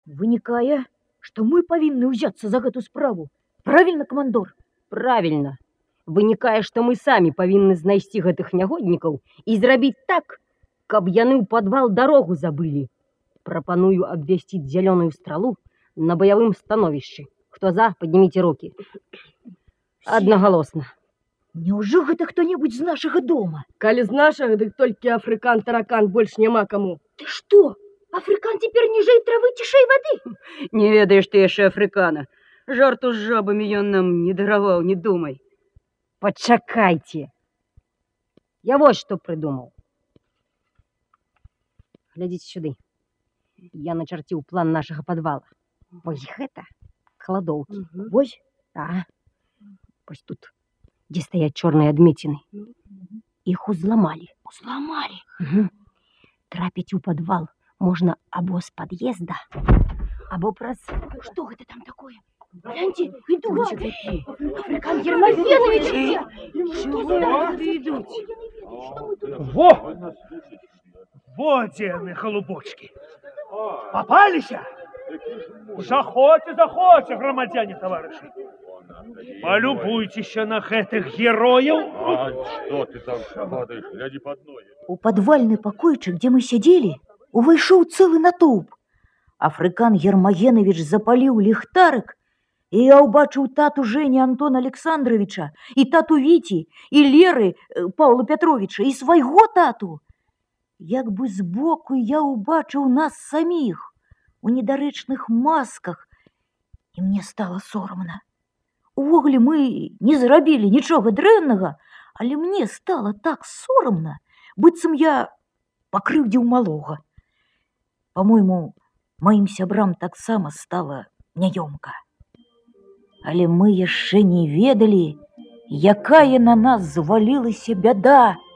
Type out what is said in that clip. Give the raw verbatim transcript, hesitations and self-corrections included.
Вынікае, што мы павінны ўзяцца за гэту справу. Правільна, камандор? Правільна. Вынікае, што мы самі павінны знайсці гэтых нягоднікаў і зрабіць так, каб яны ў падвал дарогу забылі. Прапаную абвясціць зялёную стралу на баявым становішчы. Хто за, падніміце рукі. Аднагалосна. Няўжо гэта хто-небудзь з нашага дома? Калі з нашага, дык толькі афрыкан-таракан, больш няма каму. Ты што? Афрыкан цяпер ніжэй травы, цішэй вады? Не ведаеш ты яшчэ афрыкана. Жарту з жабамі ён нам не дараваў, не думай. Пачакайце. Я вось што прыдумаў. Глядзіце сюды. Я начарціў план нашага падвала. Вось гэта кладоўкі. Угу. Вось? Так. Вось тут, дзе стаяць чорныя адмеціны. Іх узламалі. Узламалі? Угу. Трапіць у падвал можна або з пад'езда, або праз... Што гэта там такое? Гляньте, ідуць. Афрыкан Ермакенович ідзе. Чого ідуть? Во! Во дзе яны, голубочки. Попаліся? Заходьте, заходьте, громадяне, товарищи. Полюбуйтеся на гэтых герояў. А што ты там падаеш, гляди под ноги. У падвальны пакойчык, дзе мы сядзелі, увайшоў цэлы натоўп. Афрыкан Ермагенович запаліў ліхтарык, і я ўбачыў тату Жені Антона Александровича, і тату Віці, і Леры Павла Пятровича, і свайго тату. Як бы збоку я ўбачыў нас саміх у недарэчных масках, і мне стала сорамна. Увогуле мы не зрабілі нічога дрэннага, але мне стала так сорамна, быццам я пакрыўдзіў малога. По-мойму, маім сябрам таксама стала няёмка. Але мы яшчэ не ведалі, якая на нас звалілася бяда.